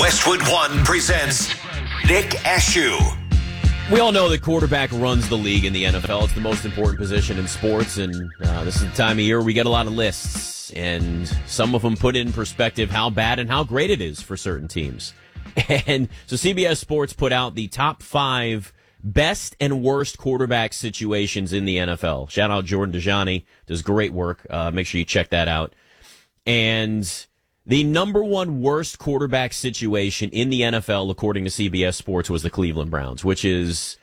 Westwood One presents Nick Ashew. We all know that quarterback runs the league in the NFL. It's the most important position in sports, and this is the time of year we get a lot of lists, and some of them put in perspective how bad and how great it is for certain teams. And so CBS Sports put out the top 5 best and worst quarterback situations in the NFL. Shout out Jordan Dajani, does great work. Make sure you check that out. And the number 1 worst quarterback situation in the NFL, according to CBS Sports, was the Cleveland Browns, which is,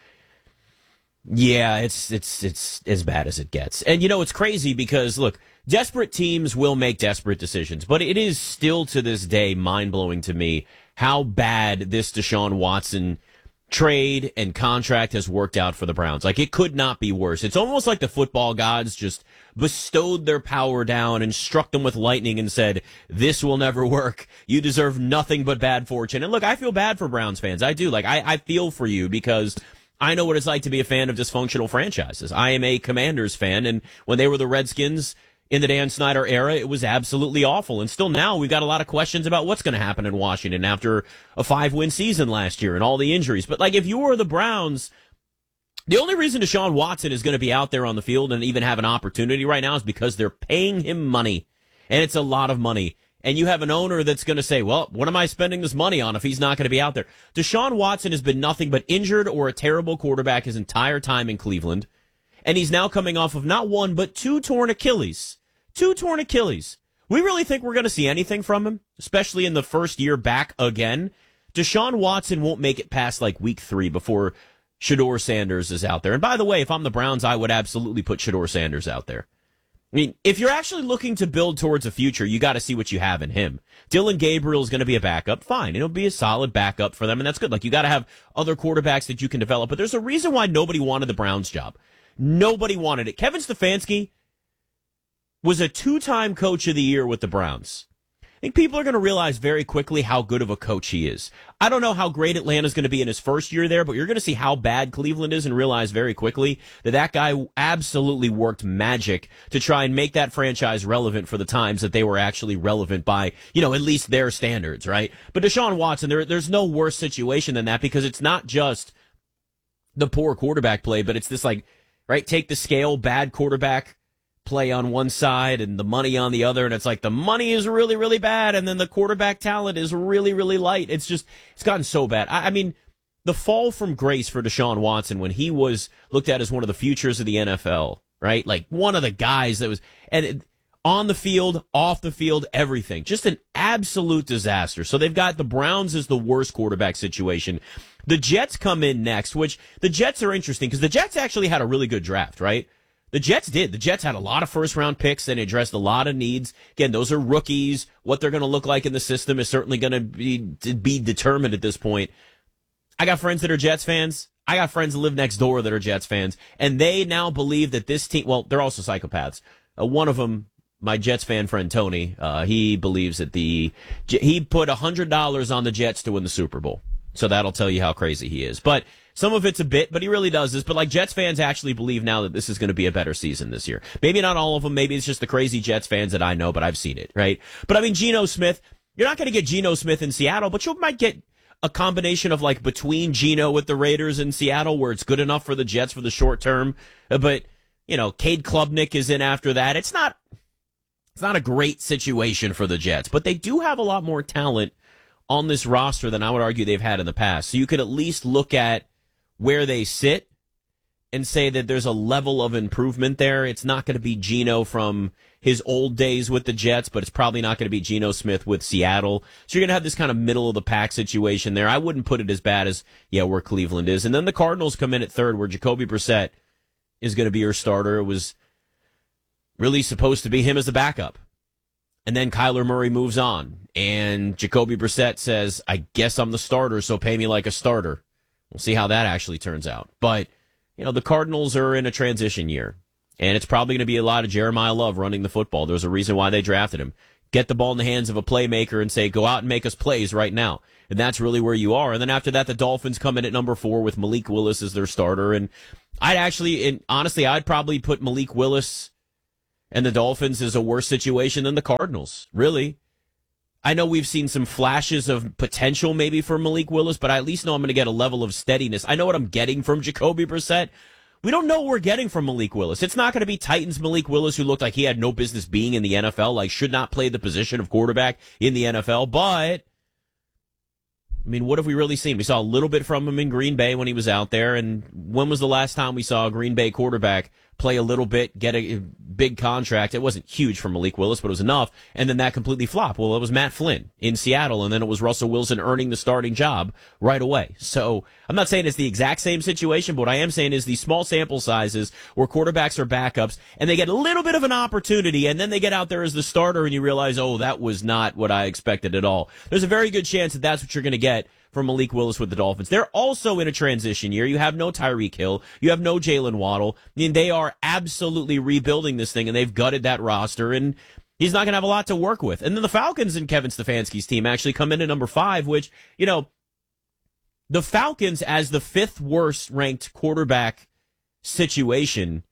yeah, it's as bad as it gets. And, you know, it's crazy because, look, desperate teams will make desperate decisions, but it is still to this day mind-blowing to me how bad this Deshaun Watson trade and contract has worked out for the Browns. Like, it could not be worse. It's almost like the football gods just bestowed their power down and struck them with lightning and said, this will never work. You deserve nothing but bad fortune. And look, I feel bad for Browns fans. I do. Like, I feel for you because I know what it's like to be a fan of dysfunctional franchises. I am a Commanders fan, and when they were the Redskins in the Dan Snyder era, it was absolutely awful. And still now, we've got a lot of questions about what's going to happen in Washington after a 5-win season last year and all the injuries. But, like, if you were the Browns, the only reason Deshaun Watson is going to be out there on the field and even have an opportunity right now is because they're paying him money. And it's a lot of money. And you have an owner that's going to say, well, what am I spending this money on if he's not going to be out there? Deshaun Watson has been nothing but injured or a terrible quarterback his entire time in Cleveland. And he's now coming off of not 1, but 2 torn Achilles. 2 torn Achilles. We really think we're going to see anything from him, especially in the first year back again. Deshaun Watson won't make it past like week 3 before Shedeur Sanders is out there. And by the way, if I'm the Browns, I would absolutely put Shedeur Sanders out there. I mean, if you're actually looking to build towards a future, you got to see what you have in him. Dylan Gabriel is going to be a backup. Fine. It'll be a solid backup for them, and that's good. Like, you got to have other quarterbacks that you can develop. But there's a reason why nobody wanted the Browns job. Nobody wanted it. Kevin Stefanski was a 2-time coach of the year with the Browns. I think people are going to realize very quickly how good of a coach he is. I don't know how great Atlanta's going to be in his first year there, but you're going to see how bad Cleveland is and realize very quickly that guy absolutely worked magic to try and make that franchise relevant for the times that they were actually relevant by, you know, at least their standards, right? But Deshaun Watson, there's no worse situation than that because it's not just the poor quarterback play, but it's this, like, right, take the scale, bad quarterback play on one side and the money on the other, and it's like the money is really, really bad, and then the quarterback talent is really, really light. It's gotten so bad. I mean, the fall from grace for Deshaun Watson when he was looked at as one of the futures of the NFL, right? Like one of the guys that was, on the field, off the field, everything. Just an absolute disaster. So they've got the Browns as the worst quarterback situation. The Jets come in next, which the Jets are interesting because the Jets actually had a really good draft, right? The Jets did. The Jets had a lot of first-round picks and addressed a lot of needs. Again, those are rookies. What they're going to look like in the system is certainly going to be determined at this point. I got friends that are Jets fans. I got friends that live next door that are Jets fans. And they now believe that this team, well, they're also psychopaths. One of them, my Jets fan friend Tony, he believes that he put $100 on the Jets to win the Super Bowl. So that'll tell you how crazy he is. But some of it's a bit, but he really does this. But like Jets fans actually believe now that this is going to be a better season this year. Maybe not all of them. Maybe it's just the crazy Jets fans that I know, but I've seen it, right? But I mean, Geno Smith, you're not going to get Geno Smith in Seattle, but you might get a combination of like between Geno with the Raiders and Seattle where it's good enough for the Jets for the short term. But, you know, Cade Klubnik is in after that. It's not a great situation for the Jets, but they do have a lot more talent on this roster than I would argue they've had in the past. So you could at least look at where they sit and say that there's a level of improvement there. It's not going to be Geno from his old days with the Jets, but it's probably not going to be Geno Smith with Seattle. So you're going to have this kind of middle of the pack situation there. I wouldn't put it as bad as, where Cleveland is. And then the Cardinals come in at third where Jacoby Brissett is going to be your starter. It was really supposed to be him as the backup. And then Kyler Murray moves on, and Jacoby Brissett says, I guess I'm the starter, so pay me like a starter. We'll see how that actually turns out. But, the Cardinals are in a transition year, and it's probably going to be a lot of Jeremiah Love running the football. There's a reason why they drafted him. Get the ball in the hands of a playmaker and say, go out and make us plays right now. And that's really where you are. And then after that, the Dolphins come in at number 4 with Malik Willis as their starter. And honestly, I'd probably put Malik Willis and the Dolphins is a worse situation than the Cardinals, really. I know we've seen some flashes of potential maybe for Malik Willis, but I at least know I'm going to get a level of steadiness. I know what I'm getting from Jacoby Brissett. We don't know what we're getting from Malik Willis. It's not going to be Titans Malik Willis, who looked like he had no business being in the NFL, like should not play the position of quarterback in the NFL. But, I mean, what have we really seen? We saw a little bit from him in Green Bay when he was out there. And when was the last time we saw a Green Bay quarterback play a little bit, get a big contract? It wasn't huge for Malik Willis, but it was enough. And then that completely flopped. Well, it was Matt Flynn in Seattle, and then it was Russell Wilson earning the starting job right away. So I'm not saying it's the exact same situation, but what I am saying is these small sample sizes where quarterbacks are backups and they get a little bit of an opportunity, and then they get out there as the starter and you realize, oh, that was not what I expected at all. There's a very good chance that that's what you're going to get from Malik Willis with the Dolphins. They're also in a transition year. You have no Tyreek Hill. You have no Jalen Waddle. I mean, they are absolutely rebuilding this thing, and they've gutted that roster, and he's not going to have a lot to work with. And then the Falcons and Kevin Stefanski's team actually come in at number 5, which, you know, the Falcons as the 5th worst ranked quarterback situation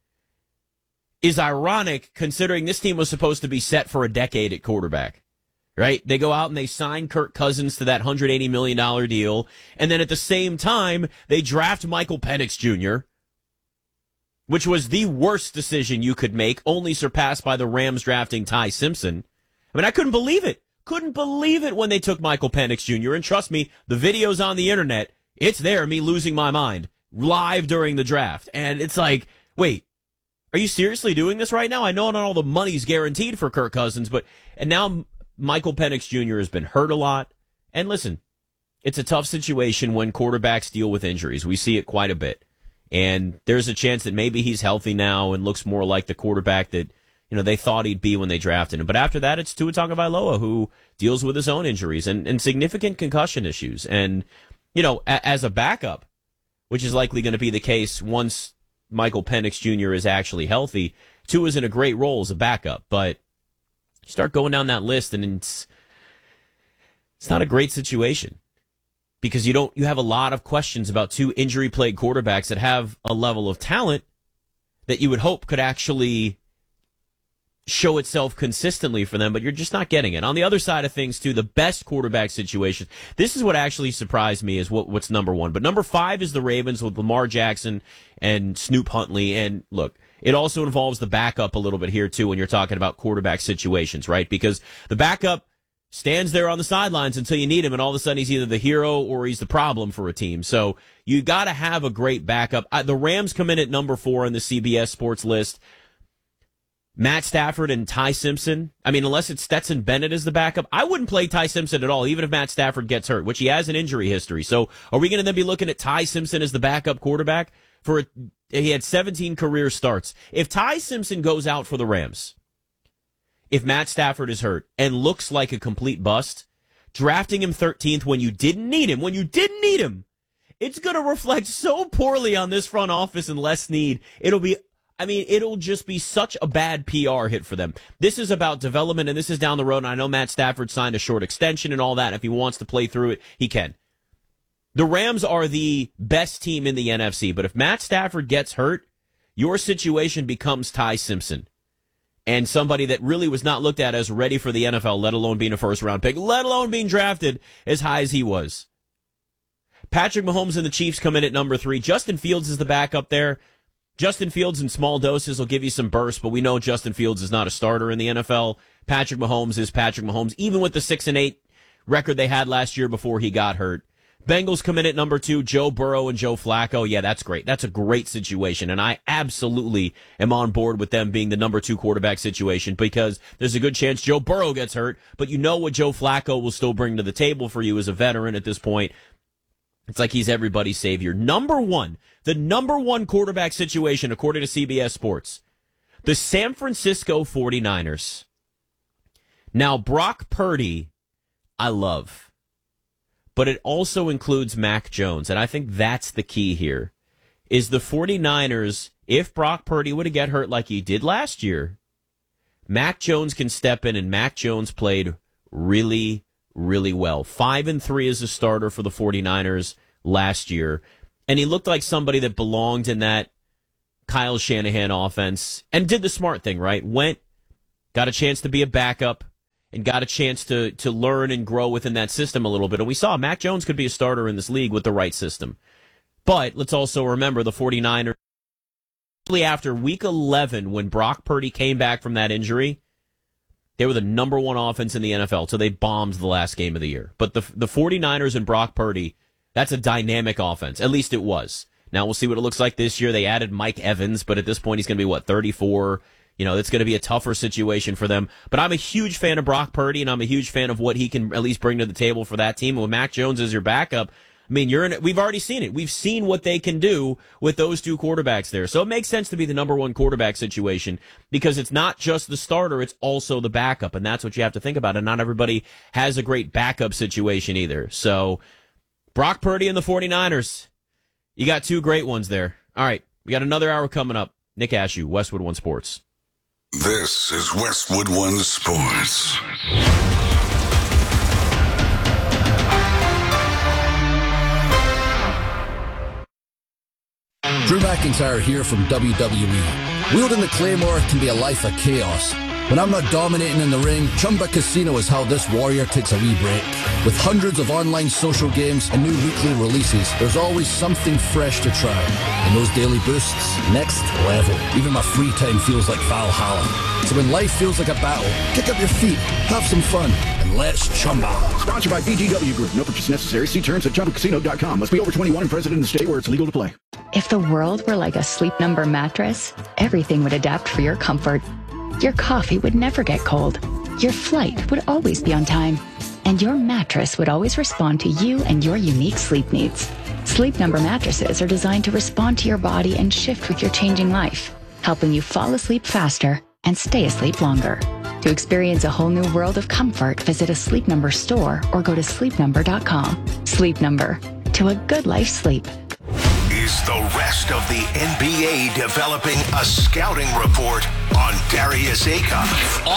is ironic considering this team was supposed to be set for a decade at quarterback. Right? They go out and they sign Kirk Cousins to that $180 million deal. And then at the same time, they draft Michael Penix Jr., which was the worst decision you could make, only surpassed by the Rams drafting Ty Simpson. I mean, I couldn't believe it. Couldn't believe it when they took Michael Penix Jr. And trust me, the video's on the internet. It's there, me losing my mind live during the draft. And it's like, wait, are you seriously doing this right now? I know not all the money's guaranteed for Kirk Cousins, and now Michael Penix Jr. has been hurt a lot. And listen, it's a tough situation when quarterbacks deal with injuries. We see it quite a bit. And there's a chance that maybe he's healthy now and looks more like the quarterback that, you know, they thought he'd be when they drafted him. But after that, it's Tua Tagovailoa who deals with his own injuries and significant concussion issues. And, you know, as a backup, which is likely going to be the case once Michael Penix Jr. is actually healthy, Tua's in a great role as a backup. But you start going down that list, and it's not a great situation because you have a lot of questions about 2 injury-plagued quarterbacks that have a level of talent that you would hope could actually show itself consistently for them, but you're just not getting it. On the other side of things, too, the best quarterback situation, this is what actually surprised me is what's number 1. But number 5 is the Ravens with Lamar Jackson and Snoop Huntley. And look, it also involves the backup a little bit here, too, when you're talking about quarterback situations, right? Because the backup stands there on the sidelines until you need him, and all of a sudden he's either the hero or he's the problem for a team. So you got to have a great backup. The Rams come in at number 4 on the CBS Sports list. Matt Stafford and Ty Simpson. I mean, unless it's Stetson Bennett as the backup, I wouldn't play Ty Simpson at all, even if Matt Stafford gets hurt, which he has an injury history. So are we going to then be looking at Ty Simpson as the backup quarterback? He had 17 career starts. If Ty Simpson goes out for the Rams, if Matt Stafford is hurt and looks like a complete bust, drafting him 13th when you didn't need him, it's going to reflect so poorly on this front office and Les Snead. It'll just be such a bad PR hit for them. This is about development, and this is down the road. And I know Matt Stafford signed a short extension and all that. If he wants to play through it, he can. The Rams are the best team in the NFC, but if Matt Stafford gets hurt, your situation becomes Ty Simpson and somebody that really was not looked at as ready for the NFL, let alone being a first-round pick, let alone being drafted as high as he was. Patrick Mahomes and the Chiefs come in at number 3. Justin Fields is the backup there. Justin Fields in small doses will give you some bursts, but we know Justin Fields is not a starter in the NFL. Patrick Mahomes is Patrick Mahomes, even with the 6-8 record they had last year before he got hurt. Bengals come in at number 2, Joe Burrow and Joe Flacco. Yeah, that's great. That's a great situation, and I absolutely am on board with them being the number 2 quarterback situation because there's a good chance Joe Burrow gets hurt, but you know what Joe Flacco will still bring to the table for you as a veteran at this point. It's like he's everybody's savior. The number one quarterback situation, according to CBS Sports, the San Francisco 49ers. Now, Brock Purdy, I love, but it also includes Mac Jones, and I think that's the key here, is the 49ers, if Brock Purdy were to get hurt like he did last year, Mac Jones can step in, and Mac Jones played really, really well. 5-3 as a starter for the 49ers last year. And he looked like somebody that belonged in that Kyle Shanahan offense and did the smart thing, right? Got a chance to be a backup and got a chance to learn and grow within that system a little bit. And we saw Mac Jones could be a starter in this league with the right system. But let's also remember the 49ers, after week 11, when Brock Purdy came back from that injury, they were the number one offense in the NFL, so they bombed the last game of the year. But the 49ers and Brock Purdy, that's a dynamic offense. At least it was. Now we'll see what it looks like this year. They added Mike Evans, but at this point he's going to be, 34? It's going to be a tougher situation for them. But I'm a huge fan of Brock Purdy, and I'm a huge fan of what he can at least bring to the table for that team. And with Mac Jones as your backup, I mean, we've already seen it. We've seen what they can do with those two quarterbacks there. So it makes sense to be the number one quarterback situation because it's not just the starter, it's also the backup. And that's what you have to think about. And not everybody has a great backup situation either. So Brock Purdy and the 49ers, you got two great ones there. All right, we got another hour coming up. Nick Ashew, Westwood One Sports. This is Westwood One Sports. Drew McIntyre here from WWE. Wielding the Claymore can be a life of chaos. When I'm not dominating in the ring, Chumba Casino is how this warrior takes a wee break. With hundreds of online social games and new weekly releases, there's always something fresh to try. And those daily boosts, next level. Even my free time feels like Valhalla. So when life feels like a battle, kick up your feet, have some fun, and let's Chumba. Sponsored by BGW Group. No purchase necessary. See terms at ChumbaCasino.com. Must be over 21 and present in the state where it's legal to play. If the world were like a Sleep Number mattress, everything would adapt for your comfort. Your coffee would never get cold. Your flight would always be on time. And your mattress would always respond to you and your unique sleep needs. Sleep Number mattresses are designed to respond to your body and shift with your changing life, helping you fall asleep faster and stay asleep longer. To experience a whole new world of comfort, visit a Sleep Number store or go to sleepnumber.com. Sleep Number. To a good life sleep. Is the rest of the NBA developing a scouting report on Darius Acom?